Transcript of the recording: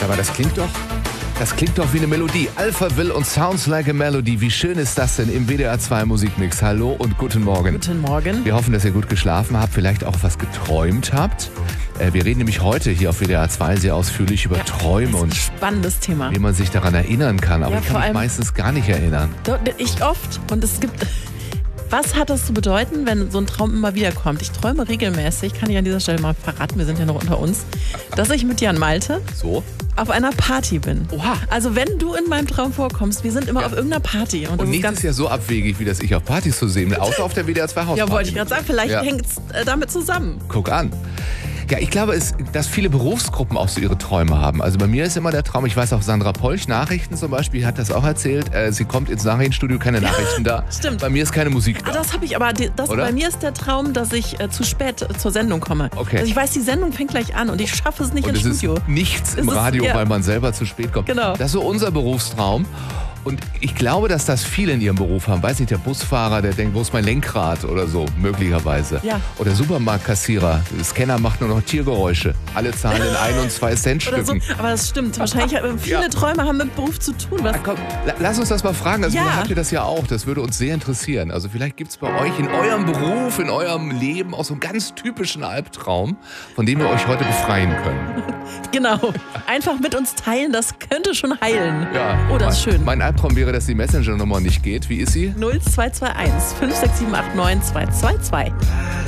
Aber das klingt doch wie eine Melodie. Alphaville und Sounds Like a Melody. Wie schön ist das denn im WDR 2 Musikmix? Hallo und guten Morgen. Guten Morgen. Wir hoffen, dass ihr gut geschlafen habt, vielleicht auch was geträumt habt. Wir reden nämlich heute hier auf WDR 2 sehr ausführlich über Träume und spannendes Thema. wie man sich daran erinnern kann. Aber Ja, ich kann vor mich allem meistens gar nicht erinnern. Ich oft. Und es gibt... Was hat das zu bedeuten, wenn so ein Traum immer wieder kommt? Ich träume regelmäßig, kann ich an dieser Stelle mal verraten, wir sind ja noch unter uns, dass ich mit Jan Malte auf einer Party bin. Oha. Also wenn du in meinem Traum vorkommst, wir sind immer auf irgendeiner Party. Und das Und ist nichts ganz ist ja so abwegig, wie das ich auf Partys zu sehen bin, außer auf der WDR 2 Hausparty. Ja, wollte ich gerade sagen, vielleicht hängt es damit zusammen. Guck an. Ja, ich glaube, dass viele Berufsgruppen auch so ihre Träume haben. Also bei mir ist immer der Traum, ich weiß auch, Sandra Polch, Nachrichten zum Beispiel, hat das auch erzählt. Sie kommt ins Nachrichtenstudio, keine Nachrichten da. Stimmt. Bei mir ist keine Musik da. Das habe ich, aber bei mir ist der Traum, dass ich zu spät zur Sendung komme. Okay. Also ich weiß, die Sendung fängt gleich an und ich schaffe es nicht Und ins es Studio. ist nichts im Radio, weil man selber zu spät kommt. Genau. Das ist so unser Berufstraum. Und ich glaube, dass das viele in ihrem Beruf haben. Weiß nicht, der Busfahrer, der denkt, wo ist mein Lenkrad oder so, möglicherweise. Ja. Oder Supermarktkassierer, der Scanner macht nur noch Tiergeräusche. Alle zahlen in 1 und 2 Cent Oder Stücken. so. Aber das stimmt. Wahrscheinlich viele Träume haben mit Beruf zu tun. Was? Komm, lass uns das mal fragen. Also Ja. habt ihr das ja auch. Das würde uns sehr interessieren. Also vielleicht gibt es bei euch in eurem Beruf, in eurem Leben auch so einen ganz typischen Albtraum, von dem wir euch heute befreien können. Genau. Einfach mit uns teilen, das könnte schon heilen. Ja. Oh, das ist schön. Mein Albtraum wäre, dass die Messenger-Nummer nicht geht. Wie ist sie? 0221 56789 222.